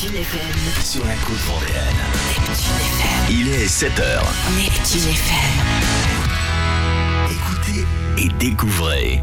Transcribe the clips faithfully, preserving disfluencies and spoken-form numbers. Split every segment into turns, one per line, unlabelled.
Neptune F M.
Sur la côte vendéenne.
Neptune F M.
Il est sept heures.
Neptune F M.
Écoutez et découvrez.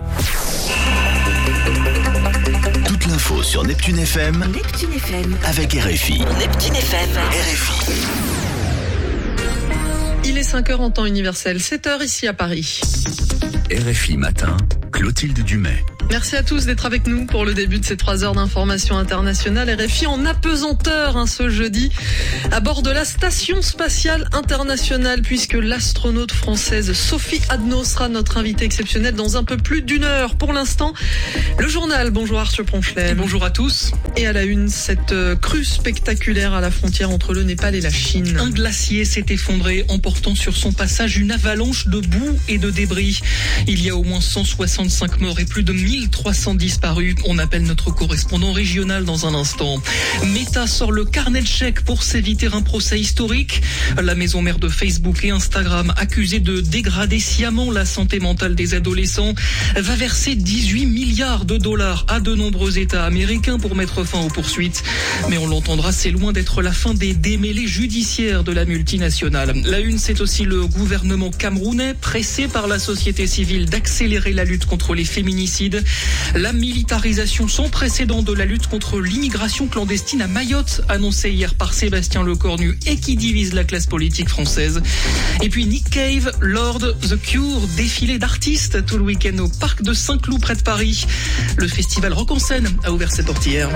Toute l'info sur Neptune F M.
Neptune F M.
Avec R F I.
Neptune F M.
R F I.
Il est cinq heures en temps universel, sept heures ici à Paris.
R F I matin, Clotilde Dumais.
Merci à tous d'être avec nous pour le début de ces trois heures d'information internationale. R F I en apesanteur hein, ce jeudi à bord de la Station Spatiale Internationale puisque l'astronaute française Sophie Adno sera notre invitée exceptionnelle dans un peu plus d'une heure. Pour l'instant, le journal. Bonjour Arthur Ponchelet.
Et bonjour à tous.
Et à la une, cette crue spectaculaire à la frontière entre le Népal et la Chine.
Un glacier s'est effondré, emportant sur son passage une avalanche de boue et de débris. Il y a au moins cent soixante-cinq morts et plus de mille trois cents disparus. On appelle notre correspondant régional dans un instant. Meta sort le carnet de chèques pour s'éviter un procès historique. La maison mère de Facebook et Instagram, accusée de dégrader sciemment la santé mentale des adolescents, va verser dix-huit milliards de dollars à de nombreux États américains pour mettre fin aux poursuites. Mais on l'entendra, c'est loin d'être la fin des démêlés judiciaires de la multinationale. La une, c'est aussi le gouvernement camerounais, pressé par la société civile d'accélérer la lutte contre les féminicides. La militarisation sans précédent de la lutte contre l'immigration clandestine à Mayotte, annoncée hier par Sébastien Lecornu et qui divise la classe politique française. Et puis Nick Cave, Lord, The Cure, défilé d'artistes tout le week-end au parc de Saint-Cloud près de Paris. Le festival Rock en Seine a ouvert ses portes hier.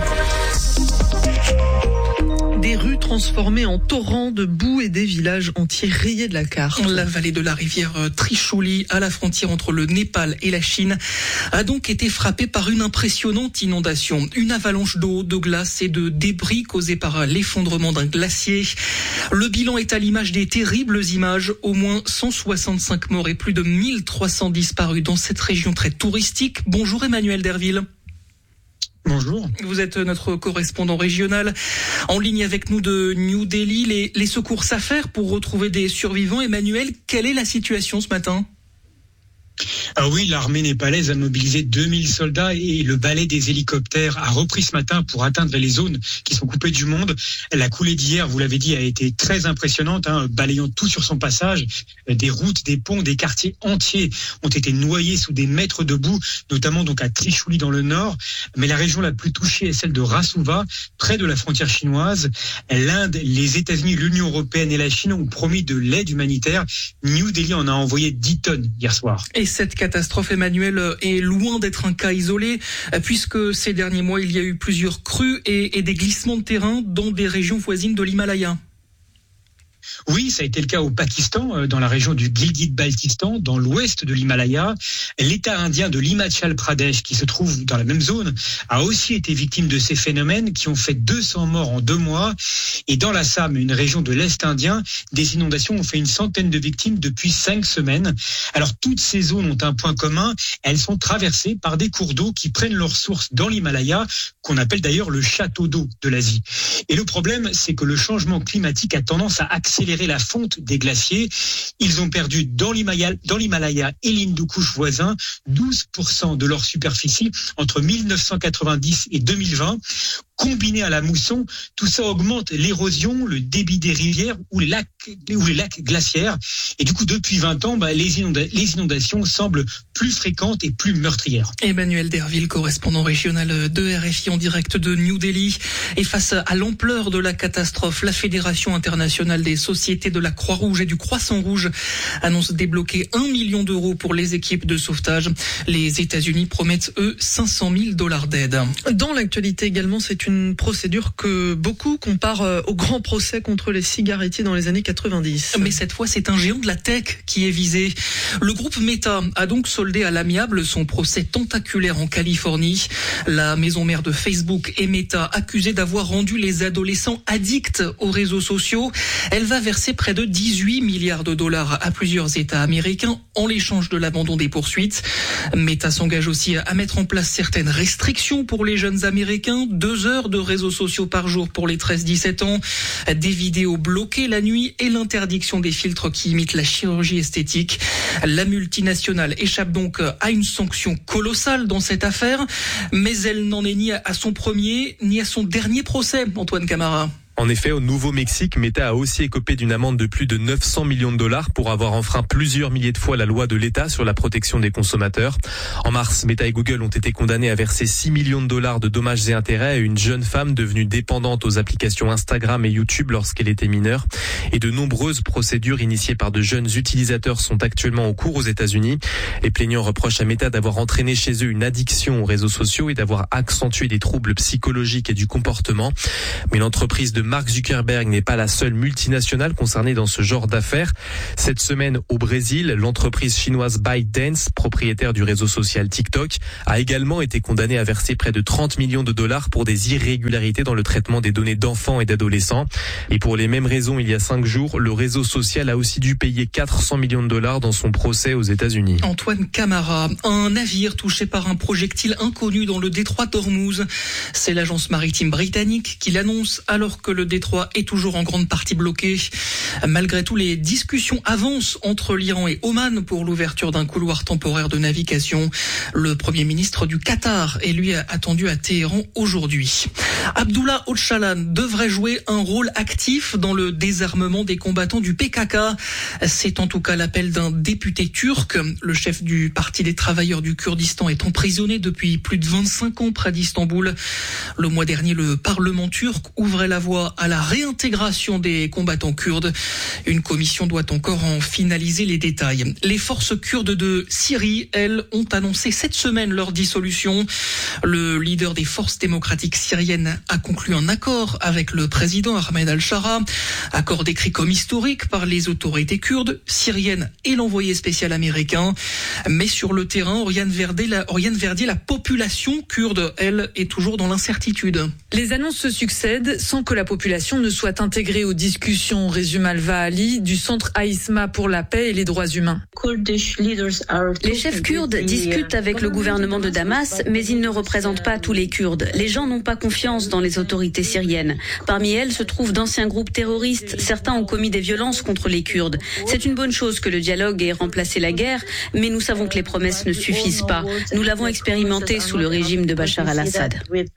Des rues transformées en torrents de boue et des villages entiers rayés de la carte.
La vallée de la rivière Trishuli, à la frontière entre le Népal et la Chine, a donc été frappée par une impressionnante inondation. Une avalanche d'eau, de glace et de débris causés par l'effondrement d'un glacier. Le bilan est à l'image des terribles images. Au moins cent soixante-cinq morts et plus de mille trois cents disparus dans cette région très touristique. Bonjour Emmanuel Derville.
Bonjour.
Vous êtes notre correspondant régional en ligne avec nous de New Delhi. Les, les secours s'affairent pour retrouver des survivants. Emmanuel, quelle est la situation ce matin ?
Ah oui, l'armée népalaise a mobilisé deux mille soldats et le balai des hélicoptères a repris ce matin pour atteindre les zones qui sont coupées du monde. La coulée d'hier, vous l'avez dit, a été très impressionnante, hein, balayant tout sur son passage. Des routes, des ponts, des quartiers entiers ont été noyés sous des mètres de boue, notamment donc à Trishuli dans le nord. Mais la région la plus touchée est celle de Rasuva, près de la frontière chinoise. L'Inde, les États-Unis, l'Union européenne et la Chine ont promis de l'aide humanitaire. New Delhi en a envoyé dix tonnes hier soir.
Et cette catastrophe, Emmanuel, est loin d'être un cas isolé, puisque ces derniers mois, il y a eu plusieurs crues et, et des glissements de terrain dans des régions voisines de l'Himalaya.
Oui, ça a été le cas au Pakistan, dans la région du Gilgit-Baltistan, dans l'ouest de l'Himalaya. L'État indien de l'Himachal Pradesh, qui se trouve dans la même zone, a aussi été victime de ces phénomènes qui ont fait deux cents morts en deux mois. Et dans l'Assam, une région de l'Est indien, des inondations ont fait une centaine de victimes depuis cinq semaines. Alors, toutes ces zones ont un point commun. Elles sont traversées par des cours d'eau qui prennent leur source dans l'Himalaya, qu'on appelle d'ailleurs le château d'eau de l'Asie. Et le problème, c'est que le changement climatique a tendance à accélérer la fonte des glaciers. Ils ont perdu dans l'Himalaya, dans l'Himalaya et l'Hindu-Kush voisin douze pour cent de leur superficie entre mille neuf cent quatre-vingt-dix et deux mille vingt. Combiné à la mousson, tout ça augmente l'érosion, le débit des rivières ou les lacs, ou les lacs glaciaires. Et du coup, depuis vingt ans, bah, les, inonda- les inondations semblent plus fréquentes et plus meurtrières.
Emmanuel Derville, correspondant régional de R F I en direct de New Delhi. Et face à l'ampleur de la catastrophe, la Fédération internationale des sociétés de la Croix-Rouge et du Croissant-Rouge annonce débloquer un million d'euros pour les équipes de sauvetage. Les États-Unis promettent, eux, cinq cent mille dollars d'aide.
Dans l'actualité également, c'est une procédure que beaucoup comparent au grand procès contre les cigarettiers dans les années quatre-vingt-dix.
Mais cette fois, c'est un géant de la tech qui est visé. Le groupe Meta a donc soldé à l'amiable son procès tentaculaire en Californie. La maison mère de Facebook et Meta, accusée d'avoir rendu les adolescents addicts aux réseaux sociaux, elle va verser près de dix-huit milliards de dollars à plusieurs États américains, en l'échange de l'abandon des poursuites. Meta s'engage aussi à mettre en place certaines restrictions pour les jeunes Américains. Deux heures de réseaux sociaux par jour pour les treize dix-sept ans, des vidéos bloquées la nuit et l'interdiction des filtres qui imitent la chirurgie esthétique. La multinationale échappe donc à une sanction colossale dans cette affaire, mais elle n'en est ni à son premier ni à son dernier procès, Antoine Camara.
En effet, au Nouveau-Mexique, Meta a aussi écopé d'une amende de plus de neuf cents millions de dollars pour avoir enfreint plusieurs milliers de fois la loi de l'État sur la protection des consommateurs. En mars, Meta et Google ont été condamnés à verser six millions de dollars de dommages et intérêts à une jeune femme devenue dépendante aux applications Instagram et YouTube lorsqu'elle était mineure. Et de nombreuses procédures initiées par de jeunes utilisateurs sont actuellement en cours aux États-Unis. Les plaignants reprochent à Meta d'avoir entraîné chez eux une addiction aux réseaux sociaux et d'avoir accentué des troubles psychologiques et du comportement. Mais l'entreprise de Mark Zuckerberg n'est pas la seule multinationale concernée dans ce genre d'affaires. Cette semaine, au Brésil, l'entreprise chinoise ByteDance, propriétaire du réseau social TikTok, a également été condamnée à verser près de trente millions de dollars pour des irrégularités dans le traitement des données d'enfants et d'adolescents. Et pour les mêmes raisons, il y a cinq jours, le réseau social a aussi dû payer quatre cents millions de dollars dans son procès aux États-Unis.
Antoine Camara, un navire touché par un projectile inconnu dans le détroit d'Ormuz. C'est l'agence maritime britannique qui l'annonce alors que le détroit est toujours en grande partie bloqué. Malgré tout, les discussions avancent entre l'Iran et Oman pour l'ouverture d'un couloir temporaire de navigation. Le Premier ministre du Qatar est lui attendu à Téhéran aujourd'hui. Abdullah Öcalan devrait jouer un rôle actif dans le désarmement des combattants du P K K. C'est en tout cas l'appel d'un député turc. Le chef du Parti des travailleurs du Kurdistan est emprisonné depuis plus de vingt-cinq ans près d'Istanbul. Le mois dernier, le Parlement turc ouvrait la voie à la réintégration des combattants kurdes. Une commission doit encore en finaliser les détails. Les forces kurdes de Syrie, elles, ont annoncé cette semaine leur dissolution. Le leader des forces démocratiques syriennes a conclu un accord avec le président Ahmed al-Shara, accord décrit comme historique par les autorités kurdes, syriennes et l'envoyé spécial américain. Mais sur le terrain, Oriane Verdier, la, Oriane Verdier, la population kurde, elle, est toujours dans l'incertitude.
Les annonces se succèdent sans que la population ne soit intégrée aux discussions, résume Alva Ali du Centre Aïsma pour la paix et les droits humains.
Les chefs kurdes discutent avec le gouvernement de Damas, mais ils ne représentent pas tous les Kurdes. Les gens n'ont pas confiance dans les autorités syriennes. Parmi elles se trouvent d'anciens groupes terroristes. Certains ont commis des violences contre les Kurdes. C'est une bonne chose que le dialogue ait remplacé la guerre, mais nous savons que les promesses ne suffisent pas. Nous l'avons expérimenté sous le régime de Bachar al-Assad.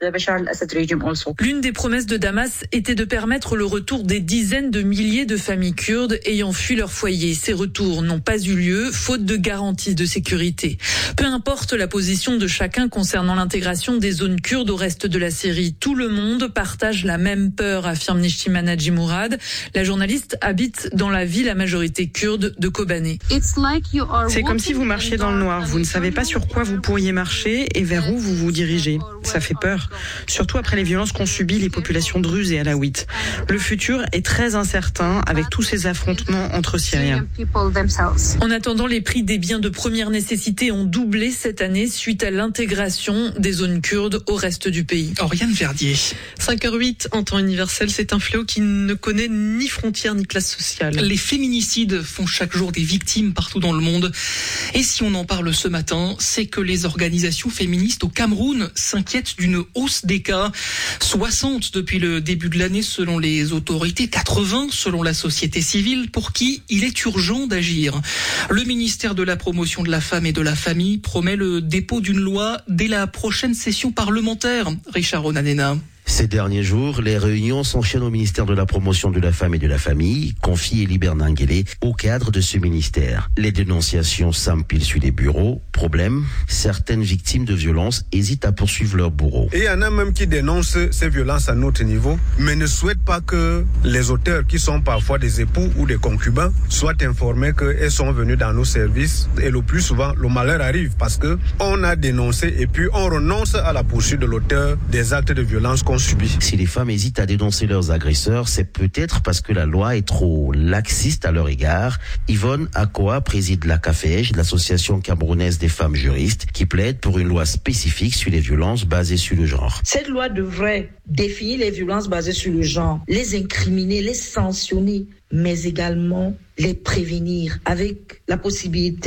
L'une des promesses de Damas était de permettre le retour des dizaines de milliers de familles kurdes ayant fui leur foyer. Ces retours n'ont pas eu lieu, faute de garanties de sécurité. Peu importe la position de chacun concernant l'intégration des zones kurdes au reste de la Syrie, tout le monde partage la même peur, affirme Nishtiman Haji Mourad. La journaliste habite dans la ville à majorité kurde de Kobané.
C'est comme si vous marchiez dans le noir. Vous ne savez pas sur quoi vous pourriez marcher et vers où vous vous dirigez. Ça fait peur. Surtout après les violences qu'ont subies les populations druzes et alaouites. Le futur est très incertain avec tous ces affrontements entre Syriens.
En attendant, les prix des biens de première nécessité ont doublé cette année suite à l'intégration des zones kurdes au reste du pays.
Oriane Verdier.
cinq heures huit en temps universel, c'est un fléau qui ne connaît ni frontières ni classe sociale.
Les féminicides font chaque jour des victimes partout dans le monde. Et si on en parle ce matin, c'est que les organisations féministes au Cameroun s'inquiètent d'une hausse des cas. soixante depuis le début de l'année selon les autorités, quatre-vingts selon la société civile, pour qui il est urgent d'agir. Le ministère de la Promotion de la Femme et de la Famille promet le dépôt d'une loi dès la prochaine session parlementaire. Richard Onanena.
Ces derniers jours, les réunions s'enchaînent au ministère de la Promotion de la Femme et de la Famille, confie Elie Bernangélé au cadre de ce ministère. Les dénonciations s'empilent sur les bureaux. Problème, certaines victimes de violences hésitent à poursuivre leur bourreau.
Et il y en a même qui dénoncent ces violences à notre niveau, mais ne souhaitent pas que les auteurs, qui sont parfois des époux ou des concubins, soient informés qu'elles sont venues dans nos services. Et le plus souvent, le malheur arrive parce que on a dénoncé et puis on renonce à la poursuite de l'auteur des actes de violence qu'on subit.
Si les femmes hésitent à dénoncer leurs agresseurs, c'est peut-être parce que la loi est trop laxiste à leur égard. Yvonne Akoa préside la C A F E J, l'association camerounaise des femmes juristes, qui plaide pour une loi spécifique sur les violences basées sur le genre.
Cette loi devrait définir les violences basées sur le genre, les incriminer, les sanctionner, mais également les prévenir avec la possibilité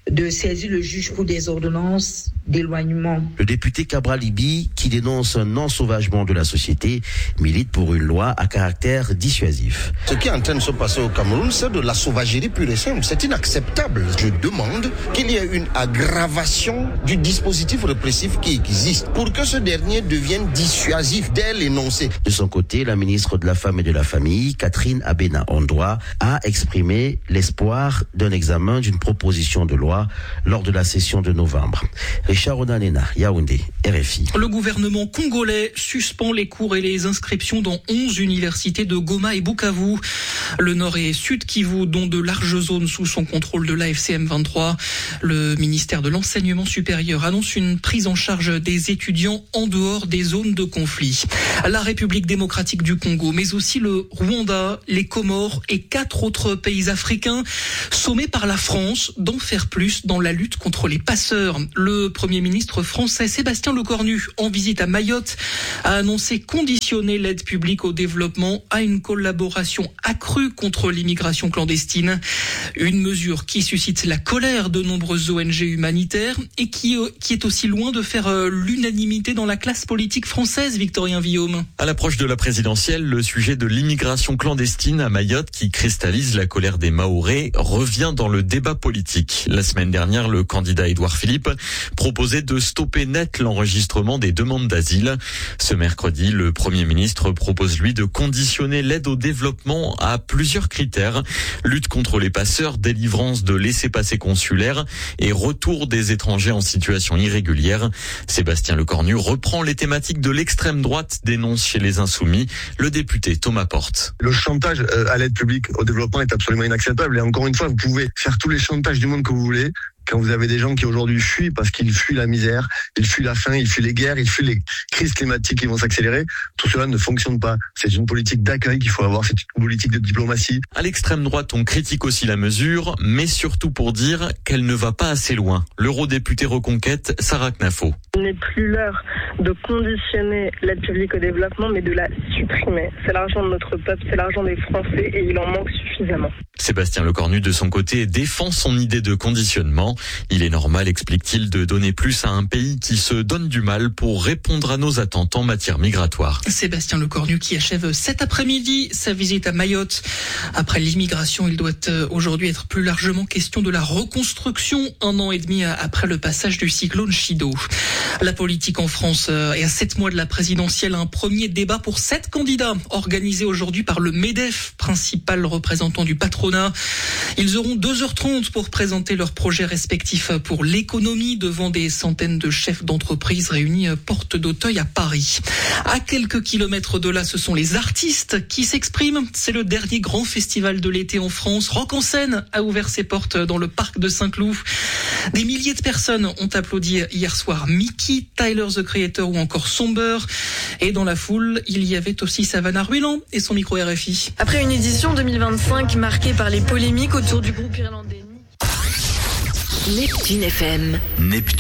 de saisir le juge pour des ordonnances d'éloignement.
Le député Cabral Libi, qui dénonce un ensauvagement de la société, milite pour une loi à caractère dissuasif.
Ce qui est en train de se passer au Cameroun, c'est de la sauvagerie pure et simple. C'est inacceptable. Je demande qu'il y ait une aggravation du dispositif répressif qui existe pour que ce dernier devienne dissuasif dès l'énoncé.
De son côté, la ministre de la Femme et de la Famille, Catherine Abena-Ondoa, a exprimé l'espoir d'un examen d'une proposition de loi lors de la session de novembre. Richard Onanena, Yaoundé, R F I.
Le gouvernement congolais suspend les cours et les inscriptions dans onze universités de Goma et Bukavu. Le nord et sud Kivu, dont de larges zones sous son contrôle de l'A F C M vingt-trois. Le ministère de l'Enseignement supérieur annonce une prise en charge des étudiants en dehors des zones de conflit. La République démocratique du Congo, mais aussi le Rwanda, les Comores et quatre autres pays africains sommés par la France d'en faire plus dans la lutte contre les passeurs. Le Premier ministre français Sébastien Lecornu, en visite à Mayotte, a annoncé conditionner l'aide publique au développement à une collaboration accrue contre l'immigration clandestine. Une mesure qui suscite la colère de nombreuses O N G humanitaires et qui, qui est aussi loin de faire l'unanimité dans la classe politique française, Victorien Villaume.
À l'approche de la présidentielle, le sujet de l'immigration clandestine à Mayotte, qui cristallise la colère des Mahorais, revient dans le débat politique. La semaine dernière, le candidat Édouard Philippe proposait de stopper net l'enregistrement des demandes d'asile. Ce mercredi, le Premier ministre propose, lui, de conditionner l'aide au développement à plusieurs critères. Lutte contre les passeurs, délivrance de laissez-passer consulaires et retour des étrangers en situation irrégulière. Sébastien Lecornu reprend les thématiques de l'extrême droite, dénonce chez les Insoumis le député Thomas Porte.
Le chantage à l'aide publique au développement est absolument inacceptable. Et encore une fois, vous pouvez faire tous les chantages du monde que vous voulez. Quand vous avez des gens qui aujourd'hui fuient parce qu'ils fuient la misère, ils fuient la faim, ils fuient les guerres, ils fuient les crises climatiques qui vont s'accélérer, tout cela ne fonctionne pas. C'est une politique d'accueil qu'il faut avoir, c'est une politique de diplomatie.
À l'extrême droite, on critique aussi la mesure, mais surtout pour dire qu'elle ne va pas assez loin. L'eurodéputée Reconquête, Sarah Knafo.
Il n'est plus l'heure de conditionner l'aide publique au développement, mais de la supprimer. C'est l'argent de notre peuple, c'est l'argent des Français et il en manque suffisamment.
Sébastien Lecornu, de son côté, défend son idée de conditionnement. Il est normal, explique-t-il, de donner plus à un pays qui se donne du mal pour répondre à nos attentes en matière migratoire.
Sébastien Lecornu qui achève cet après-midi sa visite à Mayotte. Après l'immigration, il doit aujourd'hui être plus largement question de la reconstruction, un an et demi après le passage du cyclone Chido. La politique en France est à sept mois de la présidentielle. Un premier débat pour sept candidats organisé aujourd'hui par le MEDEF, principal représentant du patronat. Ils auront deux heures trente pour présenter leurs projets respectifs pour l'économie devant des centaines de chefs d'entreprise réunis porte d'Auteuil à Paris. À quelques kilomètres de là, ce sont les artistes qui s'expriment. C'est le dernier grand festival de l'été en France. Rock en scène a ouvert ses portes dans le parc de Saint-Cloud. Des milliers de personnes ont applaudi hier soir Mickey, Tyler the Creator ou encore Somber. Et dans la foule, il y avait aussi Savannah Ruiland et son micro R F I.
Après une édition deux mille vingt-cinq marquée par les polémiques autour du groupe irlandais
Neptune F M.
Neptune.